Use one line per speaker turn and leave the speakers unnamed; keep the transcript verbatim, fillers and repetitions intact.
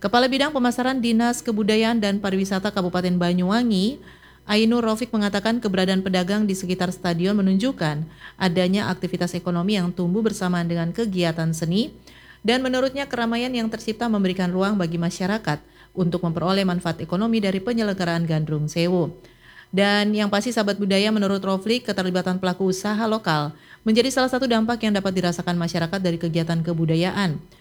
Kepala Bidang Pemasaran Dinas Kebudayaan dan Pariwisata Kabupaten Banyuwangi, Ainur Rafiq mengatakan keberadaan pedagang di sekitar stadion menunjukkan adanya aktivitas ekonomi yang tumbuh bersamaan dengan kegiatan seni, dan menurutnya keramaian yang tercipta memberikan ruang bagi masyarakat untuk memperoleh manfaat ekonomi dari penyelenggaraan Gandrung Sewu. Dan yang pasti sahabat budaya, menurut Roflik, keterlibatan pelaku usaha lokal menjadi salah satu dampak yang dapat dirasakan masyarakat dari kegiatan kebudayaan.